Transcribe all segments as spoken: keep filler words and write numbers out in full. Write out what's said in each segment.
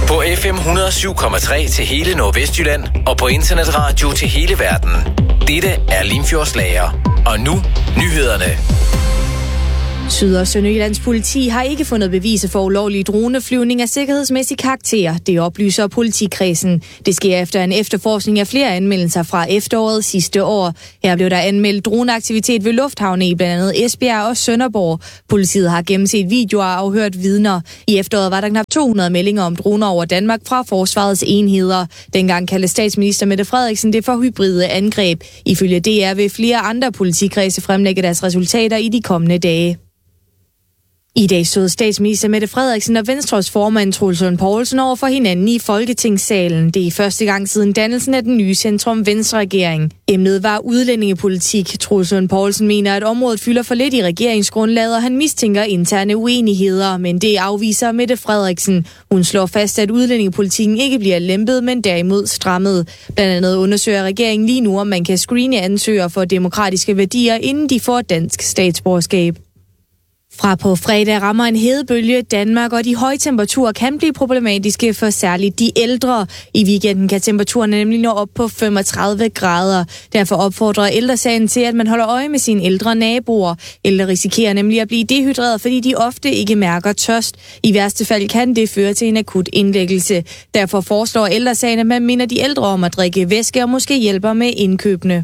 På F M et hundrede og syv komma tre til hele Nordvestjylland og på internetradio til hele verden. Dette er Limfjordslager. Og nu nyhederne. Syd- og Sønderjyllands politi har ikke fundet beviser for ulovlig droneflyvning af sikkerhedsmæssig karakter. Det oplyser politikredsen. Det sker efter en efterforskning af flere anmeldelser fra efteråret sidste år. Her blev der anmeldt droneaktivitet ved lufthavne i blandt andet Esbjerg og Sønderborg. Politiet har gennemset videoer og afhørt vidner. I efteråret var der knap to hundrede meldinger om droner over Danmark fra forsvarets enheder. Dengang kaldte statsminister Mette Frederiksen det for hybride angreb. Ifølge D R vil flere andre politikredse fremlægge deres resultater i de kommende dage. I dag stod statsminister Mette Frederiksen og Venstres formand Troels Lund Poulsen over for hinanden i Folketingssalen. Det er første gang siden dannelsen af den nye centrum-venstre-regering. Emnet var udlændingepolitik. Troels Lund Poulsen mener, at området fylder for lidt i regeringsgrundlaget, og han mistænker interne uenigheder. Men det afviser Mette Frederiksen. Hun slår fast, at udlændingepolitikken ikke bliver lempet, men derimod strammet. Blandt andet undersøger regeringen lige nu, om man kan screene ansøgere for demokratiske værdier, inden de får dansk statsborgerskab. Fra på fredag rammer en hedebølge Danmark, og de høje temperaturer kan blive problematiske for særligt de ældre. I weekenden kan temperaturen nemlig nå op på femogtredive grader. Derfor opfordrer Ældresagen til, at man holder øje med sine ældre naboer. Ældre risikerer nemlig at blive dehydreret, fordi de ofte ikke mærker tørst. I værste fald kan det føre til en akut indlæggelse. Derfor foreslår Ældresagen, at man minder de ældre om at drikke væske og måske hjælper med indkøbene.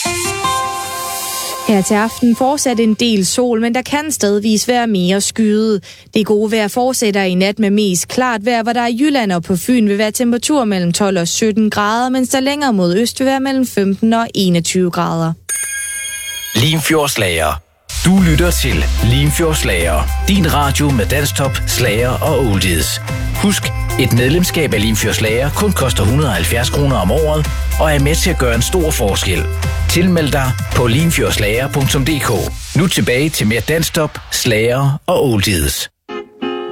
Her til aften fortsat en del sol, men der kan stadigvis være mere skyet. Det gode vejr fortsætter i nat med mest klart vejr, hvor der i Jylland og på Fyn vil være temperatur mellem tolv og sytten grader, mens der længere mod øst vil være mellem femten og enogtyve grader. Limfjordslager. Du lytter til Limfjordslager. Din radio med dansktop, slager og oldies. Husk, et medlemskab af Limfjordslager kun koster et hundrede og halvfjerds kroner om året og er med til at gøre en stor forskel. Tilmeld dig på limfjordslager punktum d k. Nu tilbage til mere dansktop, slager og oldies.